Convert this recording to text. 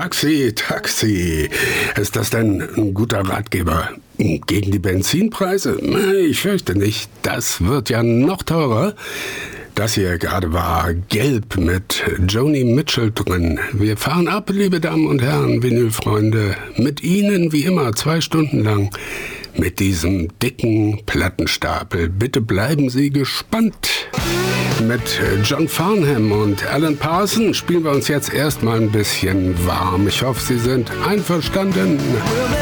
Taxi, Taxi. Ist das denn ein guter Ratgeber gegen die Benzinpreise? Ich fürchte nicht. Das wird ja noch teurer. Das hier gerade war Gelb mit Joni Mitchell drin. Wir fahren ab, liebe Damen und Herren, Vinylfreunde. Mit Ihnen wie immer 2 Stunden lang mit diesem dicken Plattenstapel. Bitte bleiben Sie gespannt. Mit John Farnham und Alan Parsons spielen wir uns jetzt erstmal ein bisschen warm. Ich hoffe, Sie sind einverstanden.